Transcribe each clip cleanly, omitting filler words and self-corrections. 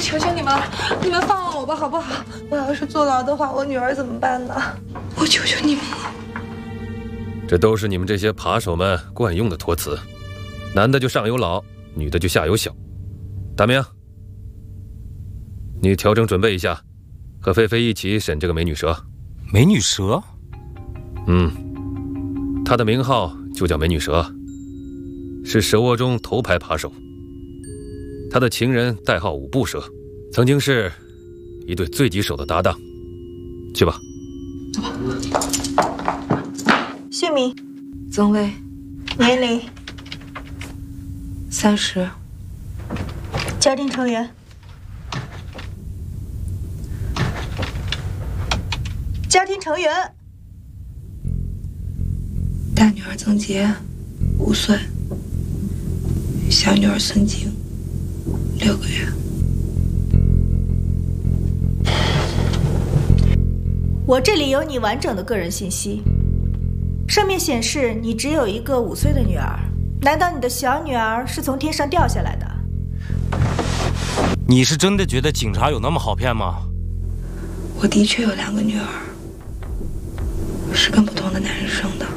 求求你们了，你们放了我吧，好不好？我要是坐牢的话，我女儿怎么办呢？我求求你们了。 这都是你们这些扒手们惯用的托词，男的就上有老，女的就下有小。大明，你调整准备一下，和菲菲一起审这个美女蛇。 美女蛇？ 她的名号就叫美女蛇，是蛇窝中头牌扒手。她的情人代号五步蛇，曾经是一对最棘手的搭档。去吧。 走吧。姓名： 曾薇， 年龄 30， 家庭成员： 大女儿曾洁5岁，小女儿孙静6个月。 我这里有你完整的个人信息，上面显示你只有一个5岁的女儿，难道你的小女儿是从天上掉下来的？ 你是真的觉得警察有那么好骗吗？ 我的确有2个女儿，是跟不同的男人生的。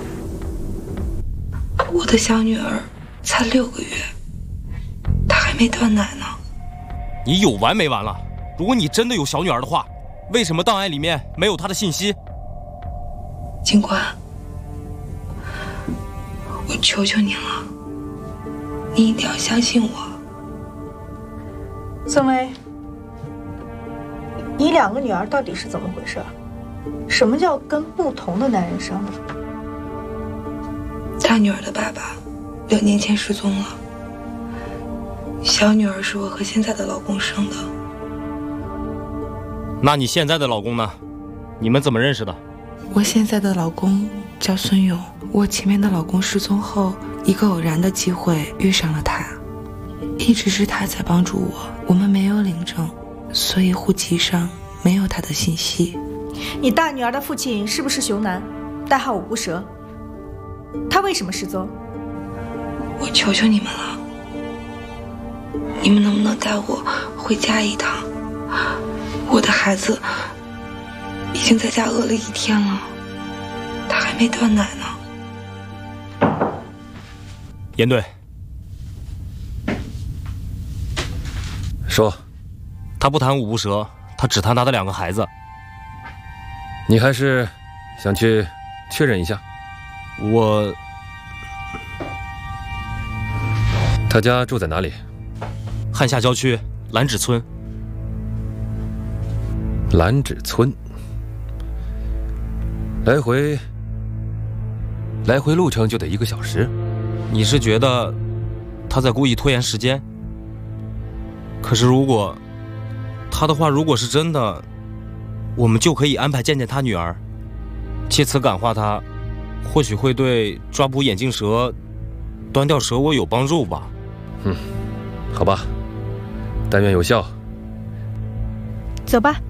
我的小女儿才6个月，她还没断奶呢。 你有完没完了？如果你真的有小女儿的话，为什么档案里面没有她的信息？ 警官，我求求您了，你一定要相信我。 曾薇，你2个女儿到底是怎么回事？什么叫跟不同的男人生的？ 大女儿的爸爸6年前失踪了，小女儿是我和现在的老公生的。 那你现在的老公呢？你们怎么认识的？ 我现在的老公叫孙勇，我前面的老公失踪后，一个偶然的机会遇上了他，一直是他在帮助我。我们没有领证，所以户籍上没有他的信息。 你大女儿的父亲是不是熊男，代号五步蛇？他为什么失踪？ 我求求你们了，你们能不能带我回家一趟？我的孩子已经在家饿了1天了，他还没断奶呢。 严队， 说， 他不谈五步蛇，他只谈他的2个孩子。 你还是想去确认一下？他家住在哪里？ 汉下郊区兰芷村。 兰芷村，来回路程就得1个小时。 你是觉得他在故意拖延时间？可是如果他的话如果是真的，我们就可以安排见见他女儿，借此感化他，或许会对抓捕眼镜蛇、端掉蛇窝有帮助吧。 好吧，但愿有效。 走吧。